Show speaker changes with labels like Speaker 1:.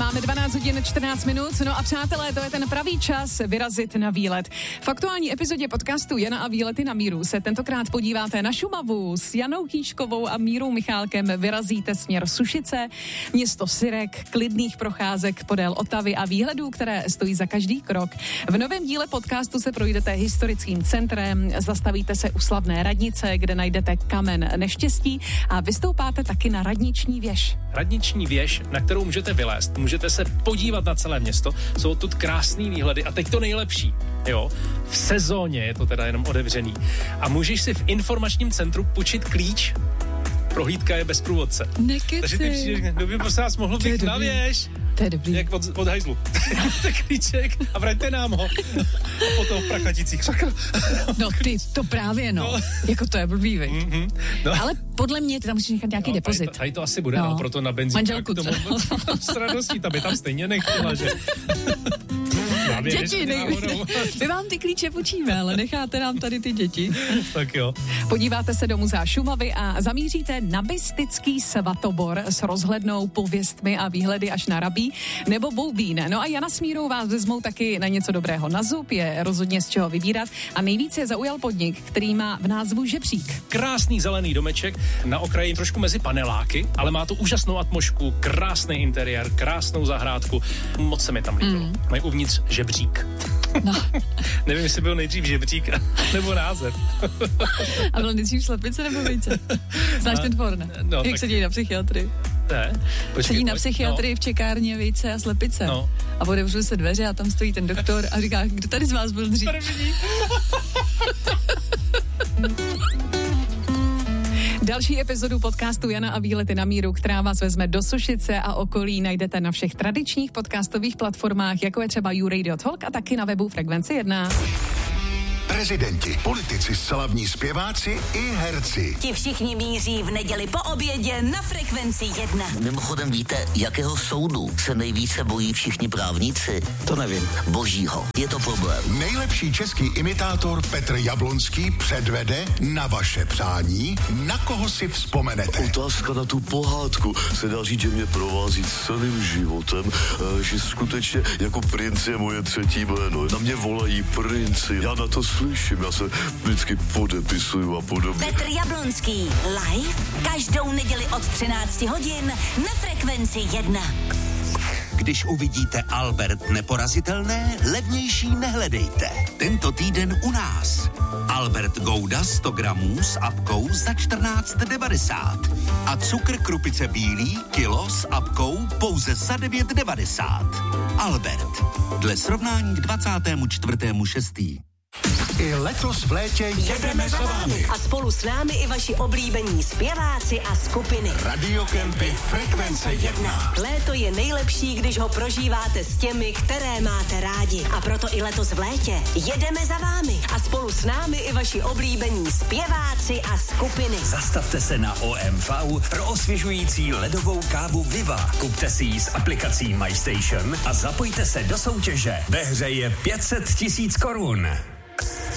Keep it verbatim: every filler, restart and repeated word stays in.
Speaker 1: máme dvanáct hodin čtrnáct minut, no a přátelé, to je ten pravý čas vyrazit na výlet. V aktuální epizodě podcastu Jana a výlety na míru se tentokrát podíváte na Šumavu. S Janou Kýškovou a Mírou Michálkem vyrazíte směr Sušice, město Syrek, klidných procházek podél Otavy a výhledů, které stojí za každý krok. V novém díle podcastu se projdete historickým centrem, zastavíte se u slavné radnice, kde najdete kamen neštěstí a vystoupáte taky na radniční věž.
Speaker 2: Radniční věž, na kterou můžete vylézt, můžete se podívat na celé město, jsou odtud krásný výhledy a teď to nejlepší, jo, v sezóně je to teda jenom otevřený a můžeš si v informačním centru půjčit klíč, prohlídka je bez průvodce.
Speaker 1: Nekeci.
Speaker 2: Takže ty přijdeš, kdo by prosím vás mohl být na věž?
Speaker 1: To je dobrý.
Speaker 2: Jak od, od hajzlu. Tak klíček a vraťte nám ho. A potom v Prachaticích.
Speaker 1: No ty, to právě no. no. Jako to je blbý, vej. Mm-hmm. No. Ale podle mě ty tam musíš nechat nějaký no, depozit.
Speaker 2: Tady, tady to asi bude, no,
Speaker 1: no
Speaker 2: proto na benzín.
Speaker 1: Manželku
Speaker 2: tomu, s radostí, ta by tam stejně nechtěla, že...
Speaker 1: Děti, nej... my vám ty klíče půjčíme, ale necháte nám tady ty děti.
Speaker 2: Tak jo.
Speaker 1: Podíváte se do muzea Šumavy a zamíříte na Bystický Svatobor s rozhlednou, pověstmi a výhledy až na Rabí nebo Boubín. No a Jana s Mírou vás vezmou taky na něco dobrého na zub, je rozhodně z čeho vybírat a nejvíce je zaujal podnik, který má v názvu Žebřík.
Speaker 2: Krásný zelený domeček na okraji trošku mezi paneláky, ale má tu úžasnou atmosféru, krásný interiér, krásnou zahrádku. Moc se mi tam líbilo. Mm. Mají uvnitř žebřík.
Speaker 1: No.
Speaker 2: Nevím, jestli byl nejdřív žebřík nebo název.
Speaker 1: A byl nejdřív slepice nebo vejce? Znáš ten tvor, ne?
Speaker 2: No,
Speaker 1: jak
Speaker 2: tak...
Speaker 1: sedí na psychiatrii?
Speaker 2: Ne. Počkej,
Speaker 1: sedí na
Speaker 2: pojď,
Speaker 1: psychiatrii
Speaker 2: no.
Speaker 1: v čekárně vejce a slepice.
Speaker 2: No.
Speaker 1: A otevřou se dveře a tam stojí ten doktor a říká, kdo tady z vás byl dřív?
Speaker 2: První.
Speaker 1: Další epizodu podcastu Jana a výlety na míru, která vás vezme do Sušice a okolí, najdete na všech tradičních podcastových platformách, jako je třeba YouRadio Talk a taky na webu Frekvence jedna.
Speaker 3: Prezidenti, politici, slavní zpěváci i herci.
Speaker 4: Ti všichni míří v neděli po obědě na Frekvenci jedna.
Speaker 5: Mimochodem víte, jakého soudu se nejvíce bojí všichni právníci?
Speaker 6: To nevím.
Speaker 5: Božího. Je to problém.
Speaker 3: Nejlepší český imitátor Petr Jablonský předvede na vaše přání, na koho si vzpomenete.
Speaker 7: Otázka na tu pohádku se dá říct, že mě provází celým životem, že skutečně jako princ je moje třetí jméno. Na mě volají princi, já na to slyším, já se vždycky podepisuju a podobně.
Speaker 4: Petr Jablonský live každou neděli od třinácti hodin na Frekvenci jedna.
Speaker 8: Když uvidíte Albert neporazitelné, levnější nehledejte. Tento týden u nás. Albert Gouda sto gramů s apkou za čtrnáct devadesát. A cukr krupice bílý kilo s apkou pouze za devět devadesát. Albert. Dle srovnání k dvacátému čtvrtému šestého
Speaker 3: I letos v létě jedeme za vámi.
Speaker 4: A spolu s námi i vaši oblíbení zpěváci a skupiny.
Speaker 3: Radiokempy Frekvence jedna.
Speaker 4: Léto je nejlepší, když ho prožíváte s těmi, které máte rádi. A proto i letos v létě jedeme za vámi. A spolu s námi i vaši oblíbení zpěváci a skupiny.
Speaker 6: Zastavte se na O M V pro osvěžující ledovou kávu Viva. Kupte si ji s aplikací MyStation a zapojte se do soutěže. Ve hře je pět set tisíc korun.